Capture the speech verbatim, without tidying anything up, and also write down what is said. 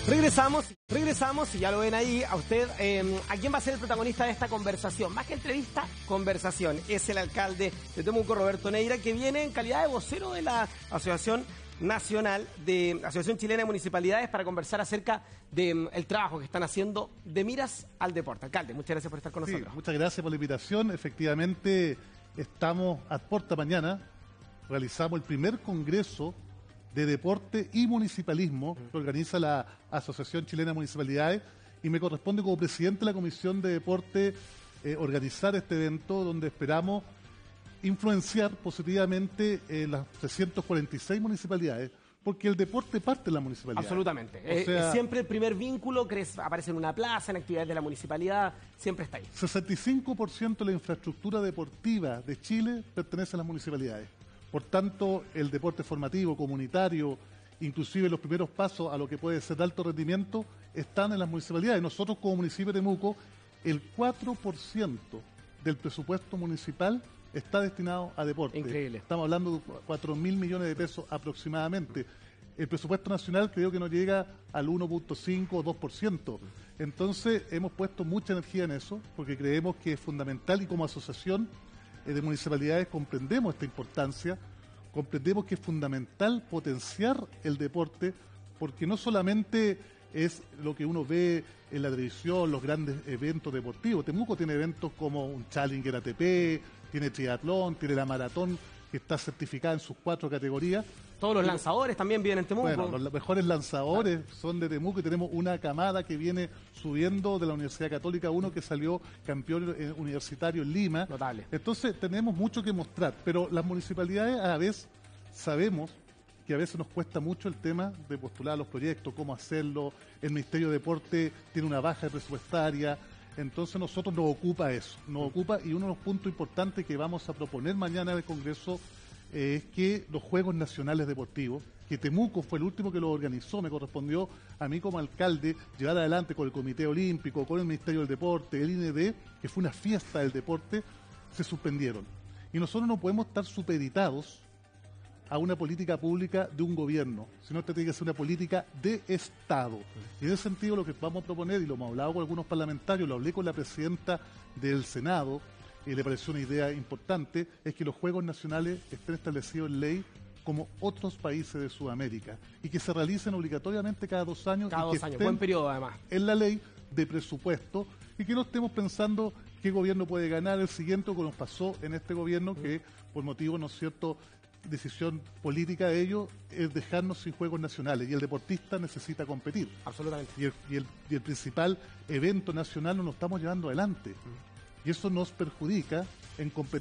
Regresamos, regresamos y ya lo ven ahí a usted. Eh, ¿A quién va a ser el protagonista de esta conversación? Más que entrevista, conversación. Es el alcalde de Temuco, Roberto Neira, que viene en calidad de vocero de la Asociación Nacional de Asociación Chilena de Municipalidades para conversar acerca del de, trabajo que están haciendo de miras al deporte. Alcalde, muchas gracias por estar con nosotros. Sí, muchas gracias por la invitación. Efectivamente, estamos a puerta mañana. Realizamos el primer congreso de deporte y municipalismo que organiza la Asociación Chilena de Municipalidades, y me corresponde como presidente de la Comisión de Deporte eh, organizar este evento donde esperamos influenciar positivamente eh, las trescientas cuarenta y seis municipalidades, porque el deporte parte de la municipalidad. Absolutamente. O sea, eh, siempre el primer vínculo que aparece en una plaza, en actividades de la municipalidad, siempre está ahí. sesenta y cinco por ciento de la infraestructura deportiva de Chile pertenece a las municipalidades. Por tanto, el deporte formativo, comunitario, inclusive los primeros pasos a lo que puede ser de alto rendimiento, están en las municipalidades. Nosotros como municipio de Temuco, el cuatro por ciento del presupuesto municipal está destinado a deporte. Increíble. Estamos hablando de cuatro mil millones de pesos aproximadamente. El presupuesto nacional creo que no llega al uno punto cinco o dos por ciento. Entonces hemos puesto mucha energía en eso porque creemos que es fundamental, y como asociación de municipalidades comprendemos esta importancia, comprendemos que es fundamental potenciar el deporte, porque no solamente es lo que uno ve en la televisión, los grandes eventos deportivos. Temuco tiene eventos como un Challenger A T P, tiene triatlón, tiene la maratón que está certificada en sus cuatro categorías. Todos los lanzadores también vienen en Temuco. Bueno, los mejores lanzadores son de Temuco, y tenemos una camada que viene subiendo de la Universidad Católica, uno que salió campeón universitario en Lima. Notable. Entonces tenemos mucho que mostrar, pero las municipalidades a la vez sabemos que a veces nos cuesta mucho el tema de postular los proyectos, cómo hacerlo. El Ministerio de Deporte tiene una baja presupuestaria. Entonces nosotros nos ocupa eso, nos ocupa, y uno de los puntos importantes que vamos a proponer mañana en el Congreso eh, es que los Juegos Nacionales Deportivos, que Temuco fue el último que lo organizó, me correspondió a mí como alcalde llevar adelante con el Comité Olímpico, con el Ministerio del Deporte, el I N D, que fue una fiesta del deporte, se suspendieron. Y nosotros no podemos estar supeditados a una política pública de un gobierno, sino que tiene que ser una política de Estado. Y en ese sentido lo que vamos a proponer, y lo hemos hablado con algunos parlamentarios, lo hablé con la presidenta del Senado, y le pareció una idea importante, es que los Juegos Nacionales estén establecidos en ley como otros países de Sudamérica, y que se realicen obligatoriamente cada dos años. Cada y que dos años, estén buen periodo además. En la ley de presupuesto, y que no estemos pensando qué gobierno puede ganar el siguiente, o como nos pasó en este gobierno, que por motivo, ¿no es cierto?, decisión política de ellos, es dejarnos sin Juegos Nacionales, y el deportista necesita competir. Absolutamente. Y el, y el, y el principal evento nacional no lo estamos llevando adelante. Mm. Y eso nos perjudica en competir.